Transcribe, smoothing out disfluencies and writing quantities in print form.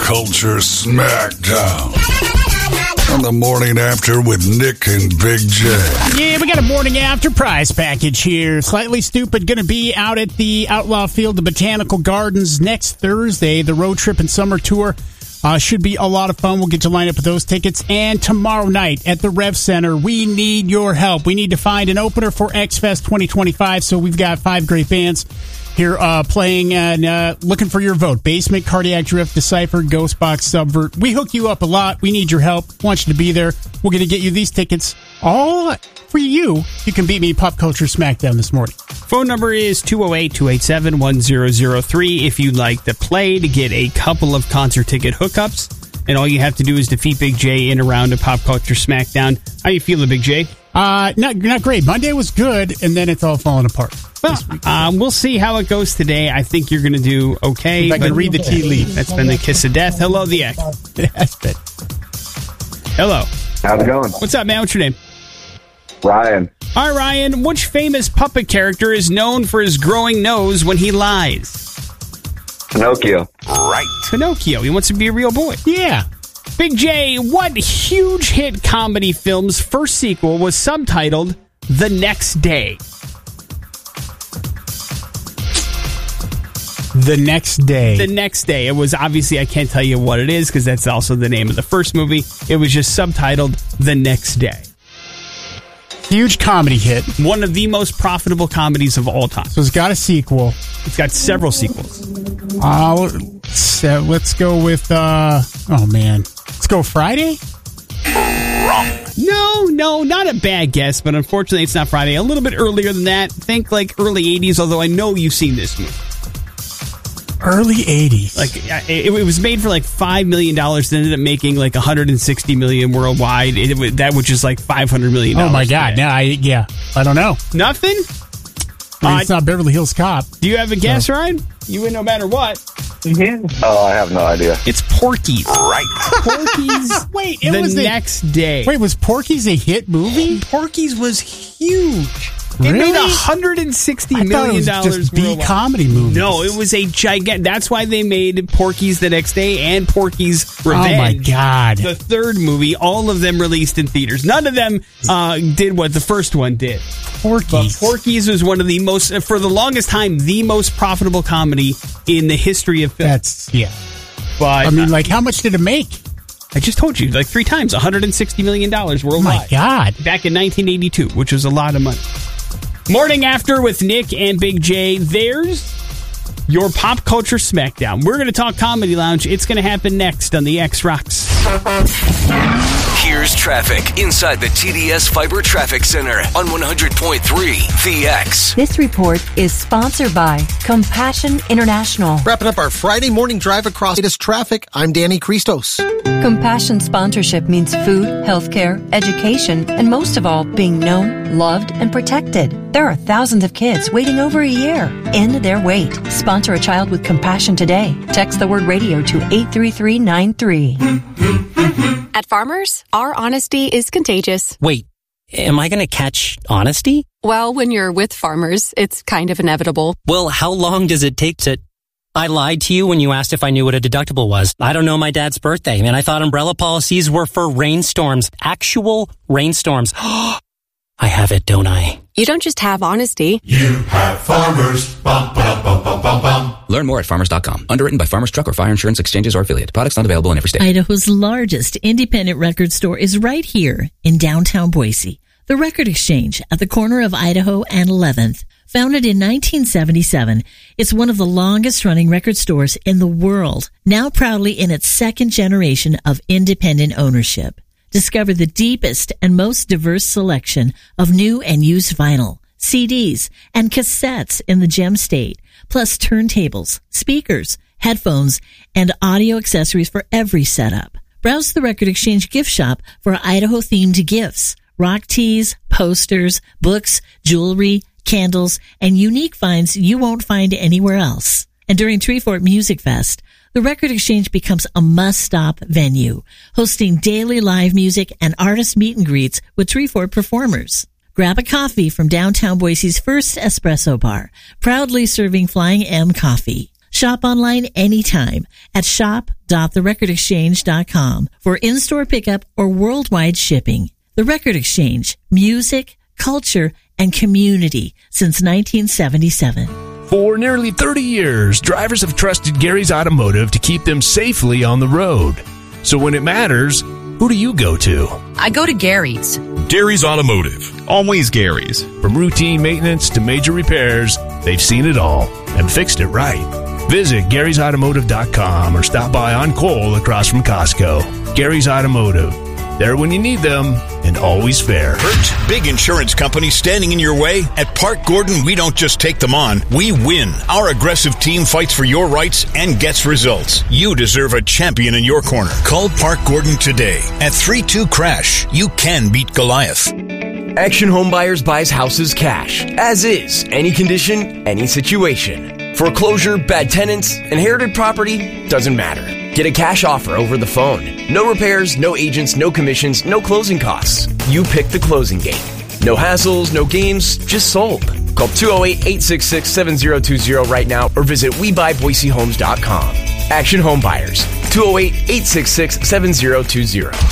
Culture Smackdown. On the morning after with Nick and Big J. Yeah, we got a morning after prize package here. Slightly Stupid going to be out at the Outlaw Field of Botanical Gardens next Thursday. The road trip and summer tour should be a lot of fun. We'll get you lined up with those tickets. And tomorrow night at the Rev Center, we need your help. We need to find an opener for X-Fest 2025. So we've got 5 great bands here playing and looking for your vote. Basement, Cardiac Drift, Decipher, Ghostbox, Subvert. We hook you up a lot. We need your help. Want you to be there. We're going to get you these tickets all for you. You can beat me Pop Culture Smackdown this morning. Phone number is 208-287-1003 if you'd like to play to get a couple of concert ticket hookups. And all you have to do is defeat Big J in a round of Pop Culture Smackdown. How you feeling, Big J? Not great. Monday was good, and then it's all falling apart. Well, we'll see how it goes today. I think you're going to do okay. If I can read the tea leaf. That's been the kiss of death. Hello, the X. It has been. Hello. How's it going? What's up, man? What's your name? Ryan. All right, Ryan. Which famous puppet character is known for his growing nose when he lies? Pinocchio. Right. Pinocchio. He wants to be a real boy. Yeah. Big J, what huge hit comedy film's first sequel was subtitled The Next Day? The Next Day. The Next Day. It was obviously, I can't tell you what it is because that's also the name of the first movie. It was just subtitled The Next Day. Huge comedy hit. One of the most profitable comedies of all time. So it's got a sequel. It's got several sequels. Let's go with, let's go Friday? Wrong. No, not a bad guess, but unfortunately it's not Friday. A little bit earlier than that. Think like early 80s, although I know you've seen this movie. Early 80s. Like it was made for like $5 million. It ended up making like $160 million worldwide. That which is like $500 million. Oh my God! Today. I don't know. Nothing. It's not Beverly Hills Cop. Do you have a guess, Ryan? You win no matter what. Yeah. Oh, I have no idea. It's Porky's. Right. Porky's. Wait, the Next Day. Wait, was Porky's a hit movie? Porky's was huge. Really? It made $160 million it was just B worldwide. comedy movies. No, it was a gigantic. That's why they made Porky's The Next Day and Porky's Revenge. Oh my God! The third movie, all of them released in theaters. None of them did what the first one did. Porky's. But Porky's was one of the most, for the longest time, the most profitable comedy in the history of film. But I mean, how much did it make? I just told you, like 3 times, $160 million worldwide. Oh my God! Back in 1982, which was a lot of money. Morning After with Nick and Big J. There's your Pop Culture Smackdown. We're going to talk Comedy Lounge. It's going to happen next on the X Rocks. Here's traffic inside the TDS Fiber Traffic Center on 100.3 The X. This report is sponsored by Compassion International. Wrapping up our Friday morning drive across latest traffic, I'm Danny Christos. Compassion sponsorship means food, healthcare, education, and most of all, being known, loved, and protected. There are thousands of kids waiting over a year. End their wait. Sponsor a child with compassion today. Text the word radio to 83393. At Farmers, our honesty is contagious. Wait, am I going to catch honesty? Well, when you're with Farmers, it's kind of inevitable. Well, how long does it take to... I lied to you when you asked if I knew what a deductible was. I don't know my dad's birthday, and I thought umbrella policies were for rainstorms. Actual rainstorms. I have it, don't I? You don't just have honesty. You have Farmers. Bum, ba, bum, bum, bum, bum. Learn more at farmers.com. Underwritten by Farmers Truck or Fire Insurance Exchanges or Affiliate. Products not available in every state. Idaho's largest independent record store is right here in downtown Boise. The Record Exchange at the corner of Idaho and 11th. Founded in 1977, it's one of the longest-running record stores in the world, now proudly in its second generation of independent ownership. Discover the deepest and most diverse selection of new and used vinyl, CDs, and cassettes in the Gem State, plus turntables, speakers, headphones, and audio accessories for every setup. Browse the Record Exchange gift shop for Idaho-themed gifts, rock tees, posters, books, jewelry, candles, and unique finds you won't find anywhere else. And during Treefort Music Fest, the Record Exchange becomes a must-stop venue, hosting daily live music and artist meet and greets with Treefort performers. Grab a coffee from downtown Boise's first espresso bar, proudly serving Flying M coffee. Shop online anytime at shop.therecordexchange.com for in-store pickup or worldwide shipping. The Record Exchange, music, culture, and community since 1977. For nearly 30 years, drivers have trusted Gary's Automotive to keep them safely on the road. So when it matters, who do you go to? I go to Gary's. Gary's Automotive. Always Gary's. From routine maintenance to major repairs, they've seen it all and fixed it right. Visit Gary'sAutomotive.com or stop by on Cole across from Costco. Gary's Automotive. There when you need them and always fair. Hurt, big insurance companies standing in your way? At Park Gordon, we don't just take them on, we win. Our aggressive team fights for your rights and gets results. You deserve a champion in your corner. Call Park Gordon today at 32-CRASH. You can beat Goliath. Action Home Buyers buys houses cash, as is, any condition, any situation. Foreclosure, bad tenants, inherited property, doesn't matter. Get a cash offer over the phone. No repairs, no agents, no commissions, no closing costs. You pick the closing gate. No hassles, no games, just sold. Call 208-866-7020 right now or visit WeBuyBoiseHomes.com. Action Home Buyers, 208-866-7020.